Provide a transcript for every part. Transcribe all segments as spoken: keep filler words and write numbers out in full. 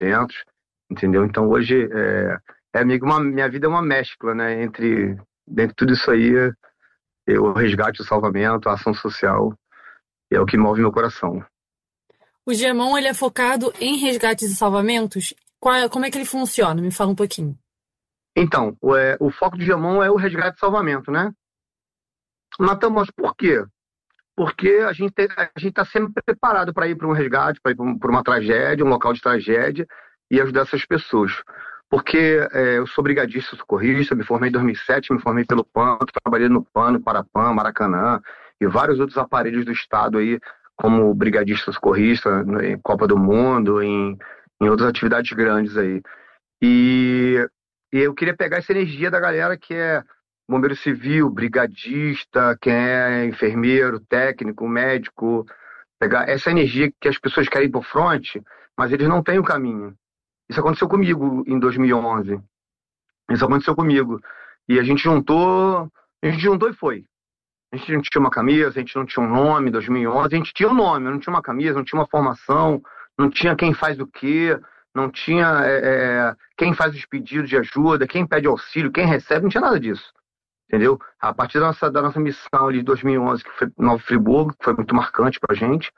eventos, entendeu? Então hoje é, é meio que uma, minha vida é uma mescla, né? Entre, dentro de tudo isso aí, é o resgate, o salvamento, a ação social, é o que move meu coração. O Gemon, ele é focado em resgates e salvamentos? Qual é- como é que ele funciona? Me fala um pouquinho. Então, o, é, o foco do Gemon é o resgate e salvamento, né? Mas, mas por quê? Porque a gente tem- a gente está sempre preparado para ir para um resgate, para ir para um- para uma tragédia, um local de tragédia e ajudar essas pessoas. Porque é, eu sou brigadista socorrista, me formei em dois mil e sete, me formei pelo PAN, trabalhei no PAN, no Parapan, Maracanã e vários outros aparelhos do Estado aí, como brigadista socorrista, né, em Copa do Mundo, em, em outras atividades grandes aí. E, e eu queria pegar essa energia da galera que é bombeiro civil, brigadista, quem é enfermeiro, técnico, médico, pegar essa energia que as pessoas querem ir para o fronte, mas eles não têm o caminho. Isso aconteceu comigo em dois mil e onze. Isso aconteceu comigo. E a gente juntou, a gente juntou e foi. A gente não tinha uma camisa, a gente não tinha um nome em dois mil e onze, a gente tinha um nome, não tinha uma camisa, não tinha uma formação, não tinha quem faz o quê, não tinha é, é, quem faz os pedidos de ajuda, quem pede auxílio, quem recebe, não tinha nada disso. Entendeu? A partir da nossa, da nossa missão ali de dois mil e onze, que foi Nova Friburgo, que foi muito marcante pra gente,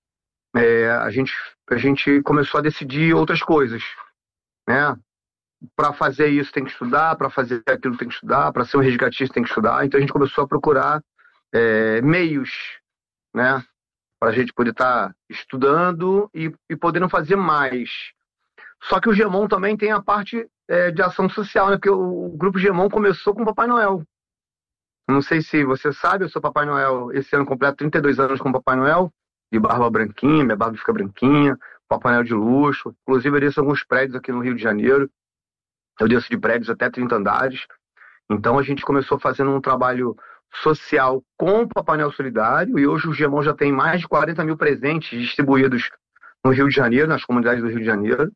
é, a gente, a gente começou a decidir outras coisas, né? Para fazer isso tem que estudar, para fazer aquilo tem que estudar, para ser um resgatista tem que estudar. Então a gente começou a procurar é, meios, né? Para a gente poder estar estudando e, e podendo fazer mais. Só que o Gemon também tem a parte é, de ação social, né? Porque o, o grupo Gemon começou com o Papai Noel. Não sei se você sabe, eu sou Papai Noel. Esse ano completo trinta e dois anos como Papai Noel, de barba branquinha, minha barba fica branquinha, Papai Noel de luxo. Inclusive, eu desço alguns prédios aqui no Rio de Janeiro. Eu desço de prédios até trinta andares. Então, a gente começou fazendo um trabalho social com o Papai Noel Solidário e hoje o Gemão já tem mais de quarenta mil presentes distribuídos no Rio de Janeiro, nas comunidades do Rio de Janeiro.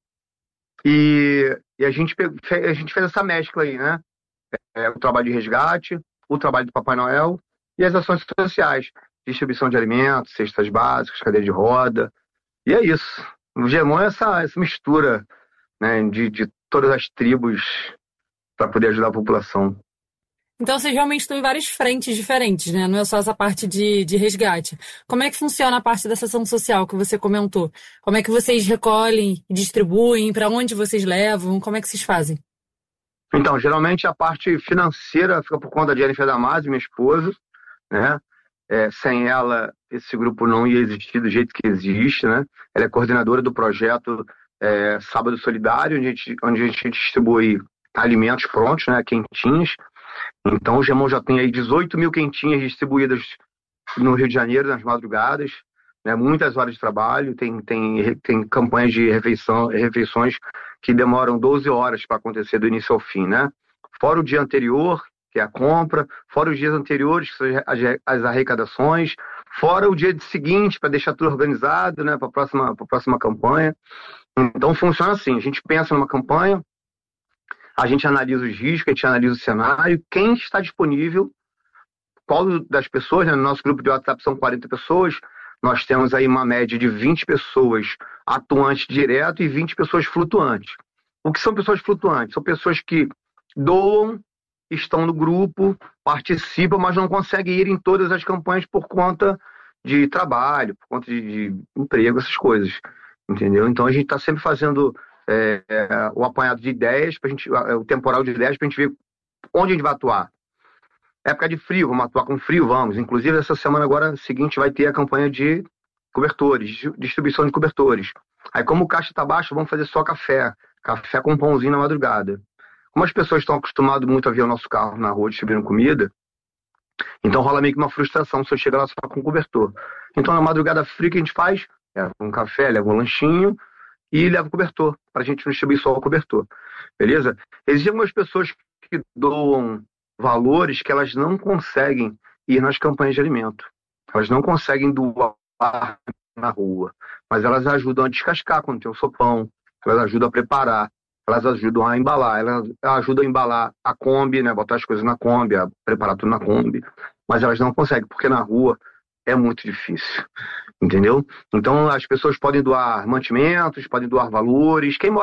E, e a, gente, a gente fez essa mescla aí, né? É, o trabalho de resgate, o trabalho do Papai Noel e as ações sociais, distribuição de alimentos, cestas básicas, cadeira de roda, e é isso. O Gemon é essa, essa mistura, né, de, de todas as tribos para poder ajudar a população. Então vocês realmente estão em várias frentes diferentes, né? Não é só essa parte de, de resgate. Como é que funciona a parte dessa ação social que você comentou? Como é que vocês recolhem e distribuem? Para onde vocês levam? Como é que vocês fazem? Então, geralmente a parte financeira fica por conta de Jennifer Damasio, minha esposa, né? É, sem ela, esse grupo não ia existir do jeito que existe, né? Ela é coordenadora do projeto é, Sábado Solidário, onde a, gente, onde a gente distribui alimentos prontos, né? Quentinhos. Então, o Gemão já tem aí dezoito mil quentinhas distribuídas no Rio de Janeiro, nas madrugadas, né? Muitas horas de trabalho, tem, tem, tem campanhas de refeição, refeições que demoram doze horas para acontecer do início ao fim, né? Fora o dia anterior, que é a compra, fora os dias anteriores, que são as, as arrecadações, fora o dia seguinte, para deixar tudo organizado, né, para a próxima, para a próxima campanha. Então, funciona assim, a gente pensa numa campanha, a gente analisa os riscos, a gente analisa o cenário, quem está disponível, qual das pessoas, né, no nosso grupo de WhatsApp são quarenta pessoas, nós temos aí uma média de vinte pessoas atuantes direto e vinte pessoas flutuantes. O que são pessoas flutuantes? São pessoas que doam, estão no grupo, participam, mas não conseguem ir em todas as campanhas por conta de trabalho, por conta de, de emprego, essas coisas, entendeu? Então a gente está sempre fazendo é, é, o apanhado de ideias, pra gente, o temporal de ideias, para a gente ver onde a gente vai atuar. Época de frio, vamos atuar com frio, vamos. Inclusive, essa semana agora seguinte vai ter a campanha de cobertores, distribuição de cobertores. Aí, como o caixa está baixo, vamos fazer só café. Café com pãozinho na madrugada. Como as pessoas estão acostumadas muito a ver o nosso carro na rua distribuindo comida, então rola meio que uma frustração se eu chegar lá só com cobertor. Então, na madrugada fria, o que a gente faz? Leva um café, leva um lanchinho e leva o cobertor, para a gente não distribuir só o cobertor. Beleza? Existem algumas pessoas que doam valores que elas não conseguem ir nas campanhas de alimento. Elas não conseguem doar na rua, mas elas ajudam a descascar quando tem o sopão, elas ajudam a preparar, elas ajudam a embalar, elas ajudam a embalar a Kombi, né, botar as coisas na Kombi, a preparar tudo na Kombi, mas elas não conseguem, porque na rua é muito difícil. entendeu? Então as pessoas podem doar mantimentos, podem doar valores. Quem mora